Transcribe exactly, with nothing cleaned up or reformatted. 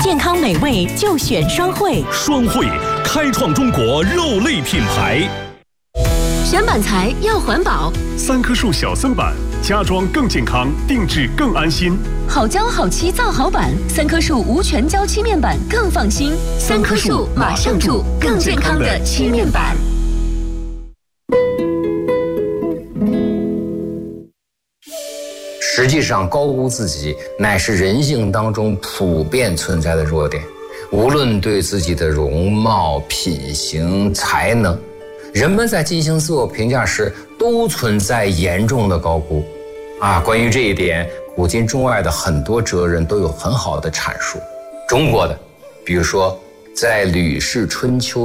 健康美味就选双汇。 双汇开创中国肉类品牌。 选板材要环保， 三棵树小森板，家装更健康，定制更安心。 好胶好漆造好板，三棵树无全胶漆面板更放心。三棵树马上住更健康的漆面板。 实际上，高估自己乃是人性当中普遍存在的弱点。无论对自己的容貌、品行、才能，人们在进行自我评价时都存在严重的高估。啊，关于这一点，古今中外的很多哲人都有很好的阐述。中国的，比如说在《吕氏春秋》